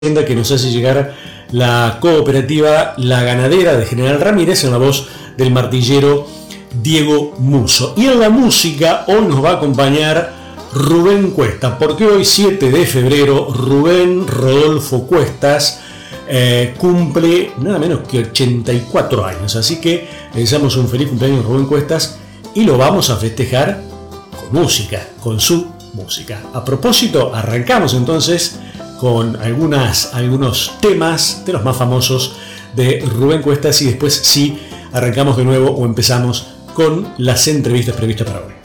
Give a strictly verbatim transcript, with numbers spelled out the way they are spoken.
que nos hace llegar la cooperativa La Ganadera de General Ramírez en la voz del martillero Diego Musso. Y en la música hoy nos va a acompañar Rubén Cuesta, porque hoy siete de febrero Rubén Rodolfo Cuestas eh, cumple nada menos que ochenta y cuatro años, así que le deseamos un feliz cumpleaños a Rubén Cuestas y lo vamos a festejar con música, con su música. A propósito, arrancamos entonces con algunas, algunos temas de los más famosos de Rubén Cuestas y después sí arrancamos de nuevo o empezamos con las entrevistas previstas para hoy.